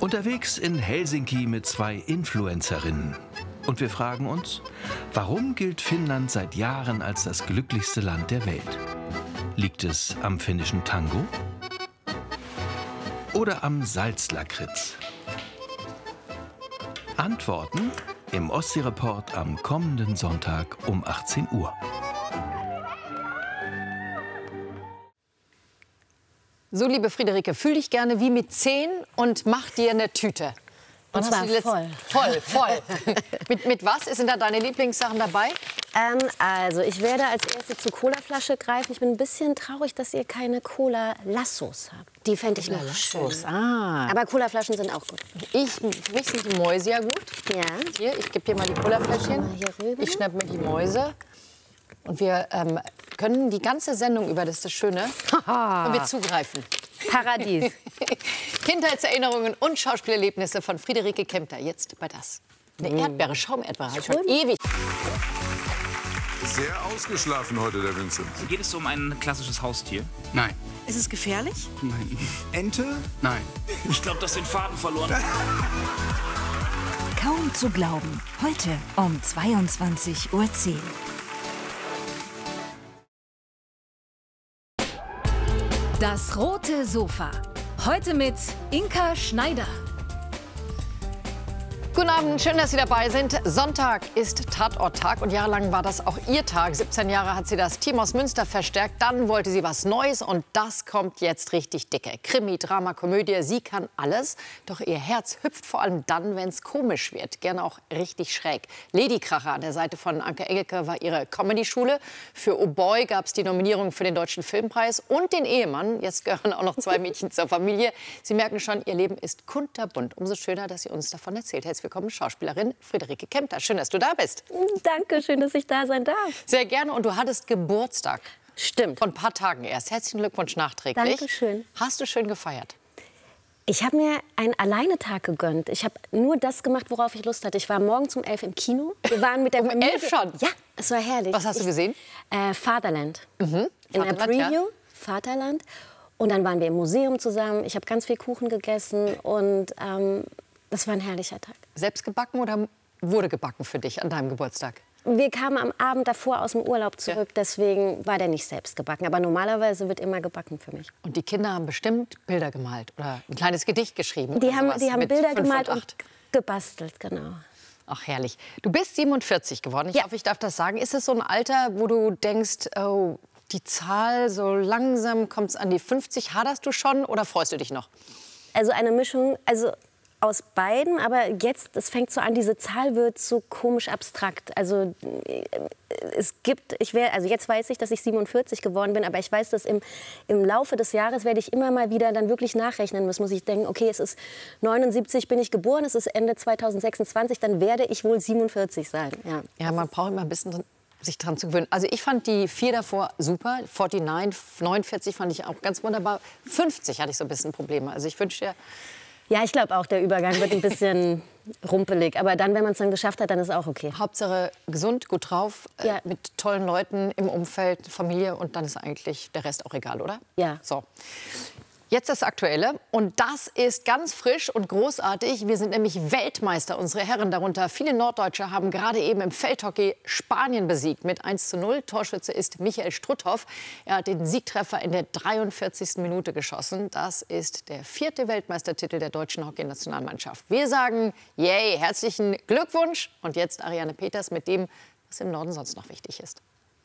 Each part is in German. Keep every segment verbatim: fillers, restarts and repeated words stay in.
Unterwegs in Helsinki mit zwei Influencerinnen. Und wir fragen uns, warum gilt Finnland seit Jahren als das glücklichste Land der Welt? Liegt es am finnischen Tango? Oder am Salzlakritz? Antworten im Ostsee-Report am kommenden Sonntag um achtzehn Uhr. So, liebe Friederike, fühl dich gerne wie mit zehn und mach dir eine Tüte. Und zwar voll. Voll, voll. mit, mit was sind da deine Lieblingssachen dabei? Ähm, also, ich werde als Erste zur Colaflasche greifen. Ich bin ein bisschen traurig, dass ihr keine Cola-Lassos habt. Die fände ich noch schön. Ah. Aber Colaflaschen sind auch gut. Ich, für mich sind die Mäuse ja gut. Ja. Hier, ich gebe dir mal die Colafläschchen. Hier rüber. Ich schnapp mir die Mäuse. Und wir ähm, können die ganze Sendung über, das ist das Schöne, können wir zugreifen. Paradies. Kindheitserinnerungen und Schauspielerlebnisse von Friederike Kempter. Jetzt bei das. Eine Erdbeere, Schaumerdbeere, habe ich schon ewig. Sehr ausgeschlafen heute, der Vincent. Geht es um ein klassisches Haustier? Nein. Ist es gefährlich? Nein. Ente? Nein. Ich glaube, du hast den Faden verloren. Kaum zu glauben. Heute um zweiundzwanzig Uhr zehn. Das rote Sofa. Heute mit Inka Schneider. Guten Abend, schön, dass Sie dabei sind. Sonntag ist Tatorttag und jahrelang war das auch Ihr Tag. siebzehn Jahre hat sie das Team aus Münster verstärkt. Dann wollte sie was Neues und das kommt jetzt richtig dicke. Krimi, Drama, Komödie, sie kann alles. Doch ihr Herz hüpft vor allem dann, wenn es komisch wird. Gerne auch richtig schräg. Ladykracher an der Seite von Anke Engelke war ihre Comedy-Schule. Für Oh Boy gab es die Nominierung für den Deutschen Filmpreis und den Ehemann. Jetzt gehören auch noch zwei Mädchen zur Familie. Sie merken schon, ihr Leben ist kunterbunt. Umso schöner, dass sie uns davon erzählt. Herzlich willkommen, Schauspielerin Friederike Kempter. Schön, dass du da bist. Danke, schön, dass ich da sein darf. Sehr gerne. Und du hattest Geburtstag. Stimmt. Vor ein paar Tagen erst. Herzlichen Glückwunsch nachträglich. Dankeschön. Hast du schön gefeiert? Ich habe mir einen Alleinetag gegönnt. Ich habe nur das gemacht, worauf ich Lust hatte. Ich war morgens um elf im Kino. Wir waren mit der Um Familie. elf schon? Ja, es war herrlich. Was hast du gesehen? Ich, äh, Vaterland. Mhm. In der Vaterland, ja. Preview. Vaterland. Und dann waren wir im Museum zusammen. Ich habe ganz viel Kuchen gegessen und ähm, das war ein herrlicher Tag. Selbst gebacken oder wurde gebacken für dich an deinem Geburtstag? Wir kamen am Abend davor aus dem Urlaub zurück, ja. Deswegen war der nicht selbst gebacken. Aber normalerweise wird immer gebacken für mich. Und die Kinder haben bestimmt Bilder gemalt oder ein kleines Gedicht geschrieben? Die oder haben, sowas die haben mit Bilder fünf gemalt und, und gebastelt, genau. Ach, herrlich. Du bist siebenundvierzig geworden. Ich Ja. hoffe, ich darf das sagen. Ist es so ein Alter, wo du denkst, oh, die Zahl, so langsam kommt es an die fünfzig. Haderst du schon oder freust du dich noch? Also eine Mischung, also aus beiden, aber jetzt, es fängt so an, diese Zahl wird so komisch abstrakt. Also äh, es gibt, ich wär, also jetzt weiß ich, dass ich siebenundvierzig geworden bin, aber ich weiß, dass im, im Laufe des Jahres werde ich immer mal wieder dann wirklich nachrechnen müssen. Muss ich denken, okay, es ist neunundsiebzig bin ich geboren, es ist Ende zweitausendsechsundzwanzig, dann werde ich wohl siebenundvierzig sein. Ja, Ja, man braucht immer ein bisschen sich dran zu gewöhnen. Also ich fand die vier davor super, neunundvierzig, neunundvierzig fand ich auch ganz wunderbar. fünfzig hatte ich so ein bisschen Probleme. Also ich wünsche dir... Ja, ich glaube auch, der Übergang wird ein bisschen rumpelig. Aber dann, wenn man es dann geschafft hat, dann ist auch okay. Hauptsache gesund, gut drauf, äh, Ja. mit tollen Leuten im Umfeld, Familie und dann ist eigentlich der Rest auch egal, oder? Ja. So. Jetzt das Aktuelle und das ist ganz frisch und großartig. Wir sind nämlich Weltmeister, unsere Herren darunter. Viele Norddeutsche haben gerade eben im Feldhockey Spanien besiegt mit eins zu null. Torschütze ist Michael Strutthoff. Er hat den Siegtreffer in der dreiundvierzigsten Minute geschossen. Das ist der vierte Weltmeistertitel der deutschen Hockeynationalmannschaft. Wir sagen, yay, herzlichen Glückwunsch. Und jetzt Ariane Peters mit dem, was im Norden sonst noch wichtig ist.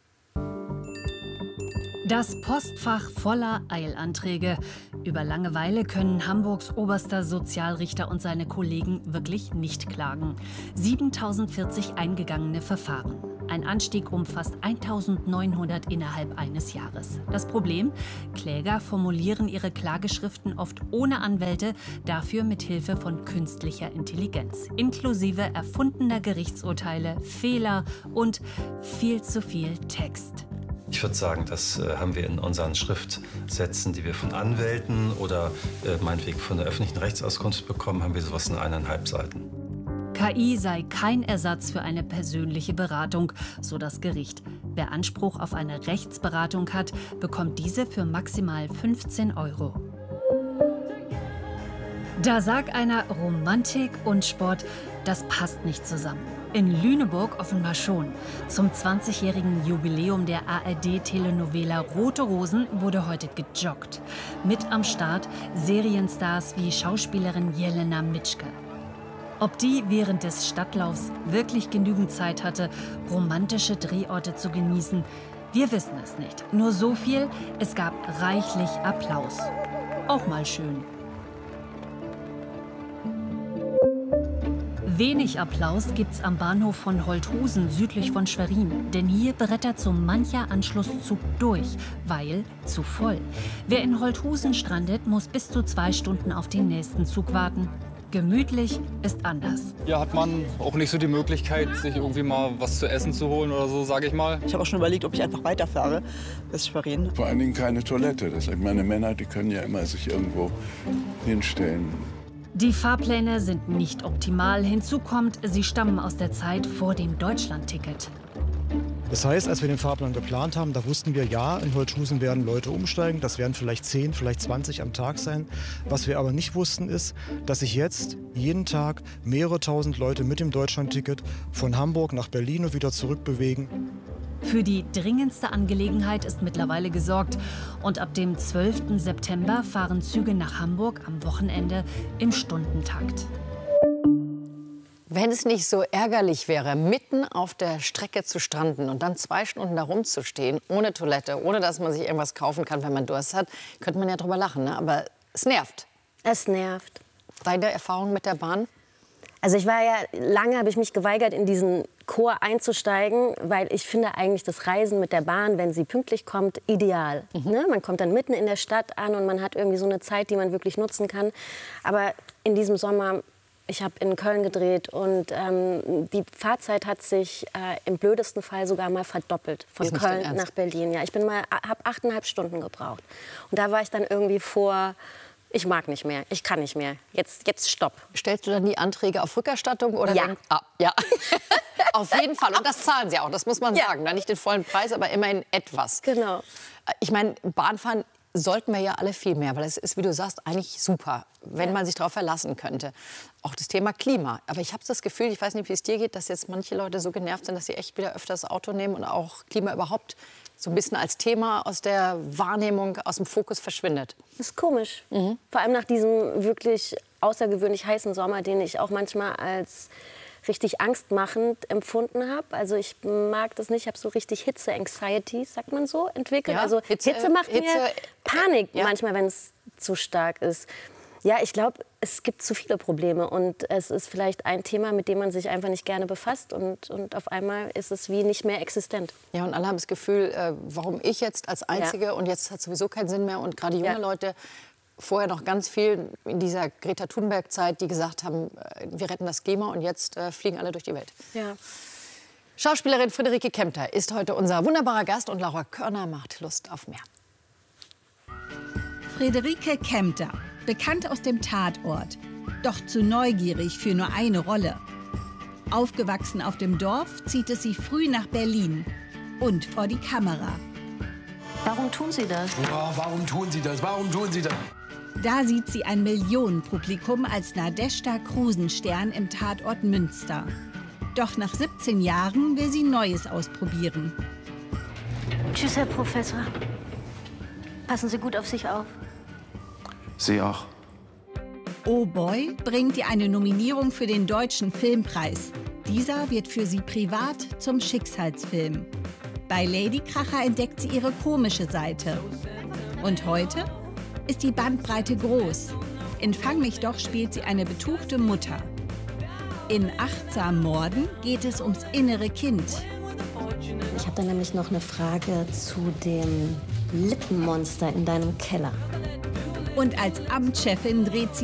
Das Postfach voller Eilanträge. Über Langeweile können Hamburgs oberster Sozialrichter und seine Kollegen wirklich nicht klagen. siebentausendvierzig eingegangene Verfahren. Ein Anstieg um fast eintausendneunhundert innerhalb eines Jahres. Das Problem? Kläger formulieren ihre Klageschriften oft ohne Anwälte, dafür mit Hilfe von künstlicher Intelligenz. Inklusive erfundener Gerichtsurteile, Fehler und viel zu viel Text. Ich würde sagen, das äh, haben wir in unseren Schriftsätzen, die wir von Anwälten oder äh, meinetwegen von der öffentlichen Rechtsauskunft bekommen, haben wir sowas in eineinhalb Seiten. K I sei kein Ersatz für eine persönliche Beratung, so das Gericht. Wer Anspruch auf eine Rechtsberatung hat, bekommt diese für maximal fünfzehn Euro. Da sagt einer, Romantik und Sport, das passt nicht zusammen. In Lüneburg offenbar schon. Zum zwanzigjährigen Jubiläum der A R D-Telenovela Rote Rosen wurde heute gejoggt. Mit am Start Serienstars wie Schauspielerin Jelena Mitschke. Ob die während des Stadtlaufs wirklich genügend Zeit hatte, romantische Drehorte zu genießen, wir wissen es nicht. Nur so viel, es gab reichlich Applaus. Auch mal schön. Wenig Applaus gibt's am Bahnhof von Holthusen südlich von Schwerin. Denn hier brettert so mancher Anschlusszug durch, weil zu voll. Wer in Holthusen strandet, muss bis zu zwei Stunden auf den nächsten Zug warten. Gemütlich ist anders. Hier hat man auch nicht so die Möglichkeit, sich irgendwie mal was zu essen zu holen oder so, sage ich mal. Ich habe auch schon überlegt, ob ich einfach weiterfahre bis Schwerin. Vor allen Dingen keine Toilette. Das, ich meine, Männer, die können ja immer sich irgendwo hinstellen. Die Fahrpläne sind nicht optimal. Hinzu kommt, sie stammen aus der Zeit vor dem Deutschlandticket. Das heißt, als wir den Fahrplan geplant haben, da wussten wir, ja, in Holthusen werden Leute umsteigen. Das werden vielleicht zehn, vielleicht zwanzig am Tag sein. Was wir aber nicht wussten, ist, dass sich jetzt jeden Tag mehrere tausend Leute mit dem Deutschlandticket von Hamburg nach Berlin und wieder zurückbewegen. Für die dringendste Angelegenheit ist mittlerweile gesorgt. Und ab dem zwölften September fahren Züge nach Hamburg am Wochenende im Stundentakt. Wenn es nicht so ärgerlich wäre, mitten auf der Strecke zu stranden und dann zwei Stunden da rumzustehen, ohne Toilette, ohne dass man sich irgendwas kaufen kann, wenn man Durst hat, könnte man ja drüber lachen, ne? Aber es nervt. Es nervt. Deine Erfahrung mit der Bahn? Also ich war ja, lange habe ich mich geweigert, in diesen Chor einzusteigen, weil ich finde eigentlich das Reisen mit der Bahn, wenn sie pünktlich kommt, ideal. Mhm. Ne? Man kommt dann mitten in der Stadt an und man hat irgendwie so eine Zeit, die man wirklich nutzen kann. Aber in diesem Sommer, ich habe in Köln gedreht und ähm, die Fahrzeit hat sich äh, im blödesten Fall sogar mal verdoppelt von Ist nicht Köln dein Ernst? nach Berlin. Ja, ich bin mal, habe achteinhalb Stunden gebraucht und da war ich dann irgendwie vor. Ich mag nicht mehr, ich kann nicht mehr. Jetzt, jetzt stopp. Stellst du dann die Anträge auf Rückerstattung? Oder Ja. Wenn, ah, ja. Auf jeden Fall. Und das zahlen sie auch, das muss man Ja. sagen. Nicht den vollen Preis, aber immerhin etwas. Genau. Ich meine, Bahnfahren sollten wir ja alle viel mehr, weil es ist, wie du sagst, eigentlich super, wenn Ja. man sich darauf verlassen könnte. Auch das Thema Klima. Aber ich habe das Gefühl, ich weiß nicht, wie es dir geht, dass jetzt manche Leute so genervt sind, dass sie echt wieder öfter das Auto nehmen und auch Klima überhaupt so ein bisschen als Thema aus der Wahrnehmung, aus dem Fokus verschwindet. Das ist komisch. Mhm. Vor allem nach diesem wirklich außergewöhnlich heißen Sommer, den ich auch manchmal als richtig angstmachend empfunden habe. Also ich mag das nicht. Ich habe so richtig Hitze-Anxiety, sagt man so, entwickelt. Ja, also Hitze- Hitze, macht Hitze- mir Panik ja. manchmal, wenn es zu stark ist. Ja, ich glaube, es gibt zu viele Probleme und es ist vielleicht ein Thema, mit dem man sich einfach nicht gerne befasst und, und auf einmal ist es wie nicht mehr existent. Ja, und alle haben das Gefühl, äh, warum ich jetzt als Einzige Ja. und jetzt hat es sowieso keinen Sinn mehr. Und gerade junge Ja. Leute, vorher noch ganz viel in dieser Greta Thunberg-Zeit, die gesagt haben, äh, wir retten das Klima und jetzt äh, fliegen alle durch die Welt. Ja. Schauspielerin Friederike Kempter ist heute unser wunderbarer Gast und Laura Körner macht Lust auf mehr. Friederike Kempter, bekannt aus dem Tatort, doch zu neugierig für nur eine Rolle. Aufgewachsen auf dem Dorf, zieht es sie früh nach Berlin und vor die Kamera. Warum tun Sie das? Oh, warum tun Sie das? Warum tun Sie das? Da sieht sie ein Millionenpublikum als Nadezhda Krusenstern im Tatort Münster. Doch nach siebzehn Jahren will sie Neues ausprobieren. Tschüss, Herr Professor. Passen Sie gut auf sich auf. Sie auch. Oh Boy bringt ihr eine Nominierung für den Deutschen Filmpreis. Dieser wird für sie privat zum Schicksalsfilm. Bei Ladykracher entdeckt sie ihre komische Seite. Und heute ist die Bandbreite groß. In Fang mich doch spielt sie eine betuchte Mutter. In Achtsam Morden geht es ums innere Kind. Ich habe da nämlich noch eine Frage zu dem Lippenmonster in deinem Keller. Und als Amtschefin dreht sie